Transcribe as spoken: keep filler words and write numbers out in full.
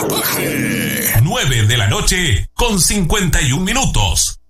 Salvaje. nueve de la noche con cincuenta y un minutos.